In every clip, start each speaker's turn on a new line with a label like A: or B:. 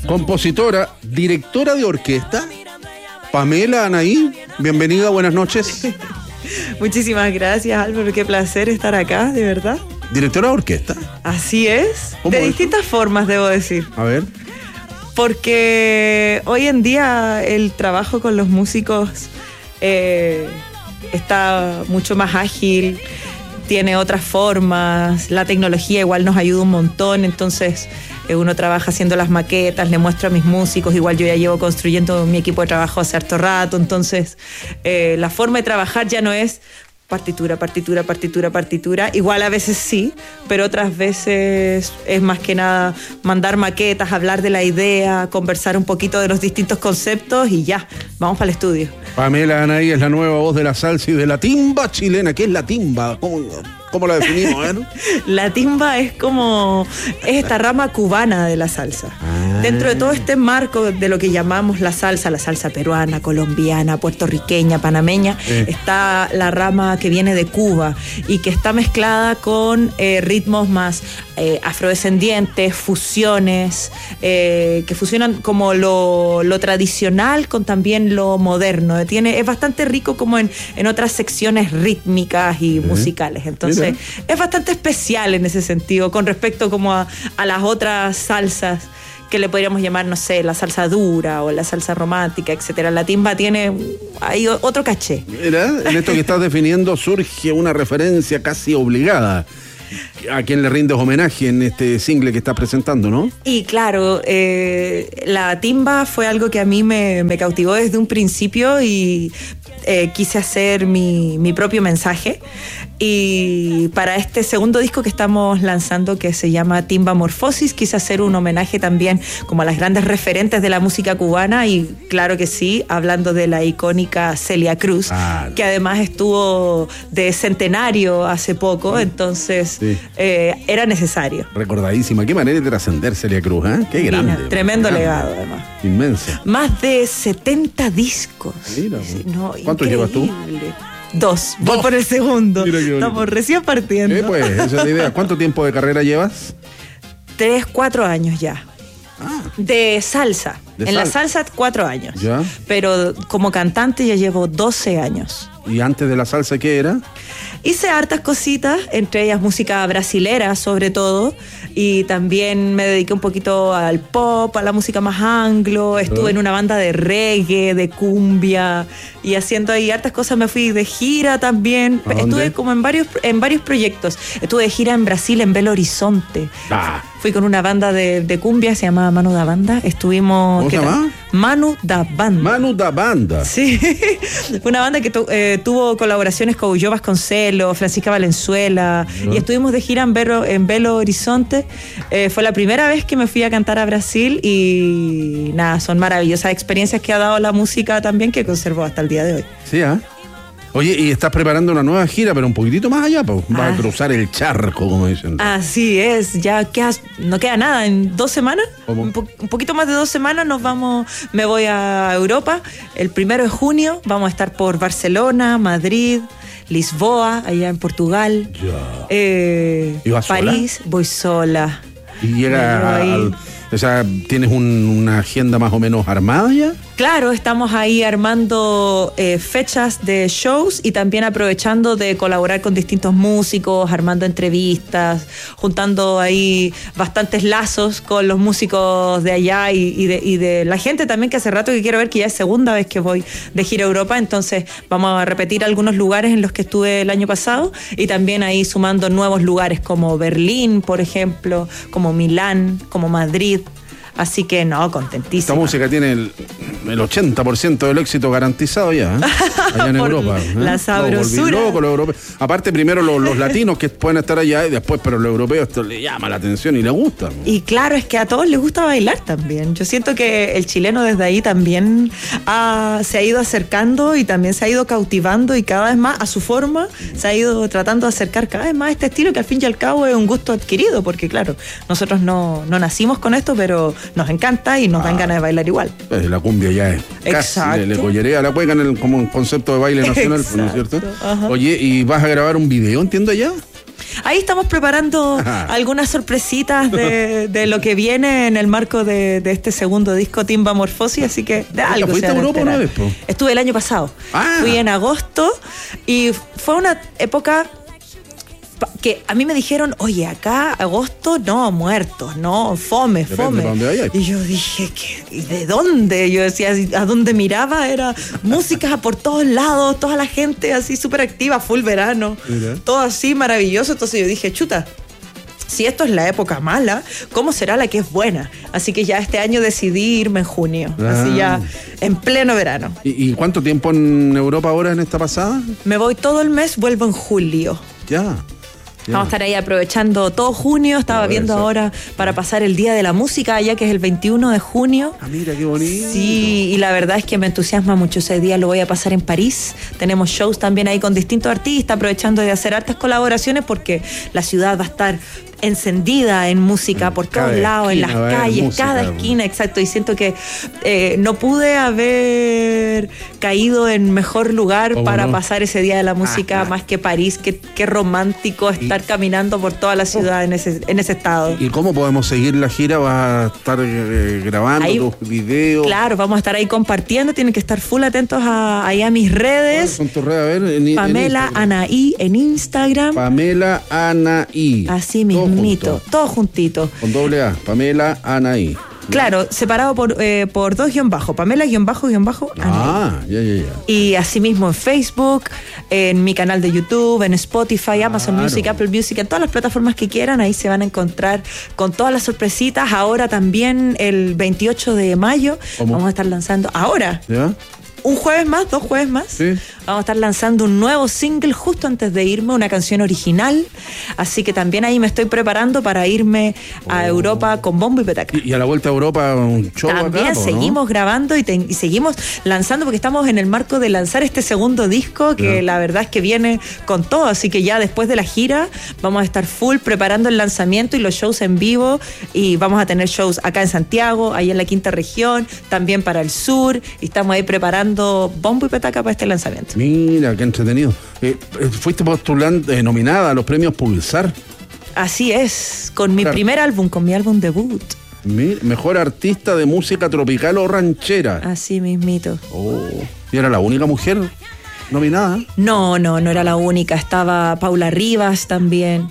A: compositora, directora de orquesta, Pamela Anaí. Bienvenida, buenas noches.
B: Muchísimas gracias, Álvaro, qué placer estar acá, de verdad.
A: ¿Directora de orquesta?
B: Así es,
A: ¿Cómo
B: de
A: eso?
B: distintas formas, debo decir.
A: A ver.
B: Porque hoy en día el trabajo con los músicos está mucho más ágil, tiene otras formas, la tecnología igual nos ayuda un montón, entonces uno trabaja haciendo las maquetas, le muestro a mis músicos, igual yo ya llevo construyendo mi equipo de trabajo hace harto rato, entonces la forma de trabajar ya no es partitura, partitura, partitura, partitura, igual a veces sí, pero otras veces es más que nada mandar maquetas, hablar de la idea, conversar un poquito de los distintos conceptos y ya, vamos para el estudio.
A: Pamela Anaí es la nueva voz de la salsa y de la timba chilena. ¿Qué es la timba? ¿Cómo la definimos?
B: La timba es esta rama cubana de la salsa. Dentro de todo este marco de lo que llamamos la salsa peruana, colombiana, puertorriqueña, panameña, está la rama que viene de Cuba y que está mezclada con ritmos más afrodescendientes, fusiones, que fusionan como lo tradicional con también lo moderno. Es bastante rico como en otras secciones rítmicas y musicales. Entonces, es bastante especial en ese sentido, con respecto como a las otras salsas que le podríamos llamar, no sé, la salsa dura o la salsa romántica, etcétera. La timba tiene ahí otro caché.
A: Mira, en esto que estás definiendo surge una referencia casi obligada a quien le rindes homenaje en este single que estás presentando, ¿no?
B: Y claro, la timba fue algo que a mí me cautivó desde un principio y quise hacer mi propio mensaje. Y para este segundo disco que estamos lanzando, que se llama Timba Morfosis, quise hacer un homenaje también como a las grandes referentes de la música cubana y claro que sí, hablando de la icónica Celia Cruz, que además estuvo de centenario hace poco, entonces era necesario.
A: Recordadísima, qué manera de trascender Celia Cruz, ¿eh? Qué grande.
B: Tremendo legado además.
A: Inmensa.
B: Más de 70 discos.
A: Mira,
B: no,
A: ¿cuántos llevas tú?
B: 2, voy por el segundo.
A: Mira
B: estamos recién partiendo.
A: Pues, esa es la idea. ¿Cuánto tiempo de carrera llevas?
B: 3, 4 años ya. De salsa. La salsa 4 años.
A: ¿Ya?
B: Pero como cantante ya llevo 12 años.
A: ¿Y antes de la salsa qué era?
B: Hice hartas cositas, entre ellas música brasilera sobre todo, y también me dediqué un poquito al pop, a la música más anglo, estuve en una banda de reggae, de cumbia, y haciendo ahí hartas cosas. Me fui de gira también, estuve como en varios proyectos. Estuve de gira en Brasil, en Belo Horizonte. Fui con una banda de cumbia, se llamaba Manu da Banda. Estuvimos...
A: ¿Cómo se llama?
B: Manu da Banda.
A: Manu da Banda.
B: Sí, fue una banda que tuvo colaboraciones con Ulloa Vasconcelos, Francisca Valenzuela, y estuvimos de gira en Belo Horizonte. Fue la primera vez que me fui a cantar a Brasil y nada, son maravillosas experiencias que ha dado la música también, que conservo hasta el día de hoy.
A: Sí, Oye, y estás preparando una nueva gira, pero un poquitito más allá, pues. Vas a cruzar el charco, como dicen.
B: Así es, ya no queda nada, en 2 semanas, un poquito más de 2 semanas me voy a Europa. El 1 de junio vamos a estar por Barcelona, Madrid, Lisboa, allá en Portugal.
A: ¿Y vas
B: París,
A: sola?
B: Voy sola.
A: ¿Y llega o sea, tienes una agenda más o menos armada ya?
B: Claro, estamos ahí armando fechas de shows y también aprovechando de colaborar con distintos músicos, armando entrevistas, juntando ahí bastantes lazos con los músicos de allá y de la gente también, que hace rato que quiero ver, que ya es segunda vez que voy de gira a Europa. Entonces vamos a repetir algunos lugares en los que estuve el año pasado y también ahí sumando nuevos lugares como Berlín, por ejemplo, como Milán, como Madrid. Así que no, contentísima.
A: Esta música tiene el 80% del éxito garantizado ya, allá en Europa.
B: La sabrosura.
A: Loco, los europeos. Aparte, primero los latinos que pueden estar allá y después, pero los europeos esto le llama la atención y les gusta.
B: Y claro, es que a todos les gusta bailar también. Yo siento que el chileno desde ahí también se ha ido acercando y también se ha ido cautivando y cada vez más a su forma se ha ido tratando de acercar cada vez más a este estilo, que al fin y al cabo es un gusto adquirido, porque claro, nosotros no nacimos con esto, pero nos encanta y nos dan ganas de bailar igual.
A: La cumbia ya es casi le collerea la cueca como un concepto de baile nacional, ¿no es cierto?
B: Ajá.
A: Oye, ¿y vas a grabar un video, entiendo ya?
B: ahí estamos preparando algunas sorpresitas de lo que viene en el marco de este segundo disco, Timba Morfosis, así que de algo.
A: ¿Fuiste a Europa una vez, po?
B: Estuve el año pasado. Fui en agosto y fue una época que a mí me dijeron, oye, acá agosto, no, muertos, no, fome. Y yo dije, ¿y de dónde? Yo decía, a dónde miraba era música por todos lados, toda la gente así súper activa, full verano, todo así maravilloso. Entonces yo dije, chuta, si esto es la época mala, ¿cómo será la que es buena? Así que ya este año decidí irme en junio, así ya en pleno verano.
A: ¿Y cuánto tiempo en Europa ahora en esta pasada?
B: Me voy todo el mes, vuelvo en julio.
A: Ya.
B: Vamos a estar ahí aprovechando todo junio. Estaba viendo ahora para pasar el Día de la Música allá, que es el 21 de junio.
A: Ah, mira, qué bonito.
B: Sí, y la verdad es que me entusiasma mucho. Ese día lo voy a pasar en París. Tenemos shows también ahí con distintos artistas, aprovechando de hacer hartas colaboraciones porque la ciudad va a estar encendida en música por todos lados, en las calles, música, cada esquina, exacto. Y siento que no pude haber caído en mejor lugar para pasar ese Día de la Música más que París. Qué romántico estar caminando por toda la ciudad en ese estado.
A: ¿Y cómo podemos seguir la gira? ¿Vas a estar grabando ahí, tus videos?
B: Claro, vamos a estar ahí compartiendo. Tienen que estar full atentos ahí a mis redes.
A: ¿Cuáles son tus redes? A ver,
B: Pamela Anaí en Instagram.
A: Pamela Anaí.
B: Así mismo. Todo juntito.
A: Con doble A, Pamela Anaí.
B: Claro, separado por 2 guión bajo, Pamela guión bajo Anaí.
A: Ya.
B: Y asimismo en Facebook, en mi canal de YouTube, en Spotify, Amazon Music, Apple Music, en todas las plataformas que quieran, ahí se van a encontrar con todas las sorpresitas. Ahora también el 28 de mayo vamos a estar lanzando, ahora.
A: ¿Ya?
B: Un jueves más, 2 jueves más,
A: sí.
B: Vamos a estar lanzando un nuevo single justo antes de irme, una canción original, así que también ahí me estoy preparando para irme a Europa con bombo y petaca.
A: Y a la vuelta a Europa un show
B: también
A: acá,
B: seguimos grabando y seguimos lanzando, porque estamos en el marco de lanzar este segundo disco que la verdad es que viene con todo, así que ya después de la gira vamos a estar full preparando el lanzamiento y los shows en vivo, y vamos a tener shows acá en Santiago, ahí en la quinta región, también para el sur, y estamos ahí preparando bombo y petaca para este lanzamiento.
A: Mira, qué entretenido. Fuiste postulante, nominada a los premios Pulsar.
B: Así es, con mi primer álbum, con mi álbum debut.
A: Mejor artista de música tropical o ranchera.
B: Así mismito.
A: ¿Y era la única mujer nominada?
B: No era la única. Estaba Paula Rivas también.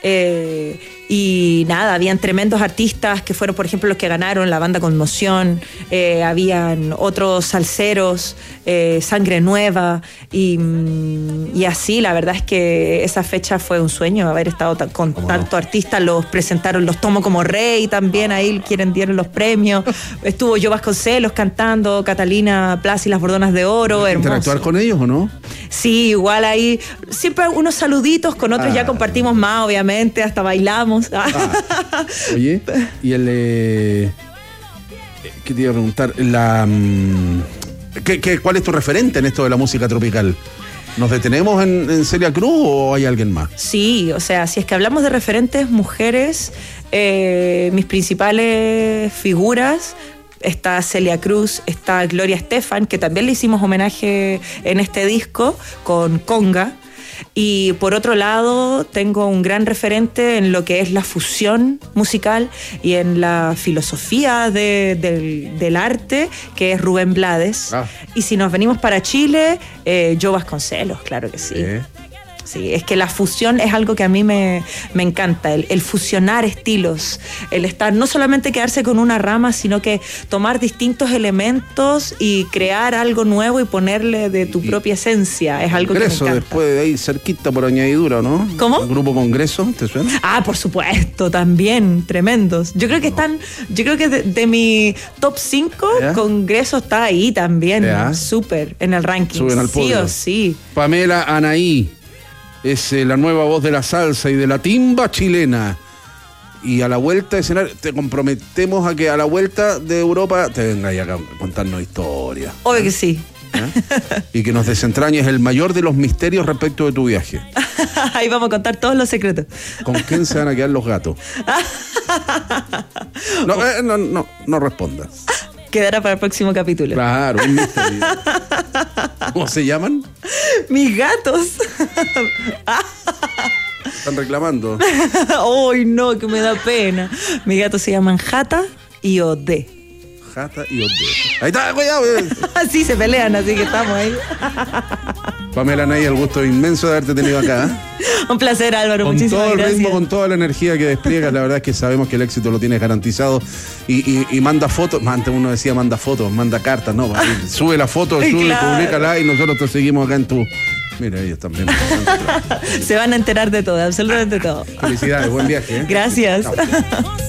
B: Y nada, habían tremendos artistas que fueron, por ejemplo, los que ganaron la banda Conmoción, habían otros salseros, Sangre Nueva, y así. La verdad es que esa fecha fue un sueño, haber estado con tanto artista. Los presentaron, los tomo como rey también, ahí dieron los premios. Estuvo Yo Vasconcelos cantando, Catalina Plaza y las Bordonas de Oro.
A: ¿Interactuar con ellos o no?
B: Sí, igual ahí, siempre unos saluditos, con otros ya compartimos más, obviamente, hasta bailamos.
A: Oye, y ¿qué te iba a preguntar? ¿Cuál es tu referente en esto de la música tropical? ¿Nos detenemos en Celia Cruz o hay alguien más?
B: Sí, o sea, si es que hablamos de referentes mujeres, mis principales figuras, está Celia Cruz, está Gloria Estefan, que también le hicimos homenaje en este disco con Conga. Y por otro lado, tengo un gran referente en lo que es la fusión musical y en la filosofía del arte, que es Rubén Blades. Y si nos venimos para Chile, Yo Vasconcelos, claro que sí. Sí, es que la fusión es algo que a mí me encanta, el fusionar estilos, el estar, no solamente quedarse con una rama, sino que tomar distintos elementos y crear algo nuevo y ponerle de tu propia esencia, es algo
A: Congreso,
B: que me encanta.
A: Después de ahí, cerquita por añadidura, ¿no?
B: ¿Cómo?
A: ¿El grupo Congreso, te suena?
B: Por supuesto, también, tremendos. Yo creo que de mi top 5, Congreso está ahí también, súper, en el ranking.
A: Suben al podio.
B: Sí o sí.
A: Pamela Anaí es la nueva voz de la salsa y de la timba chilena. Y a la vuelta de escenario, te comprometemos a que a la vuelta de Europa te vengas acá a contarnos historias.
B: Obvio que sí.
A: Y que nos desentrañes el mayor de los misterios respecto de tu viaje.
B: Ahí vamos a contar todos los secretos.
A: ¿Con quién se van a quedar los gatos? No respondas.
B: Quedará para el próximo capítulo.
A: Claro, un misterio. ¿Cómo se llaman?
B: Mis gatos.
A: Están reclamando.
B: ¡Ay, no, que me da pena! Mi gato se llaman Jata y Odé.
A: Jata y Odé. Ahí está, cuidado.
B: Sí, se pelean, así que estamos ahí.
A: Pamela Nay, el gusto inmenso de haberte tenido acá.
B: Un placer, Álvaro,
A: con
B: muchísimas
A: todo el
B: gracias.
A: ritmo, con toda la energía que despliegas, la verdad es que sabemos que el éxito lo tienes garantizado y manda fotos, antes uno decía manda fotos, manda cartas, no, sube la foto, sube,
B: Claro.
A: Públicala y nosotros te seguimos acá en tu... Mira, ellos también.
B: Se van a enterar de todo, absolutamente todo.
A: Felicidades, buen viaje.
B: Gracias.
A: Chao.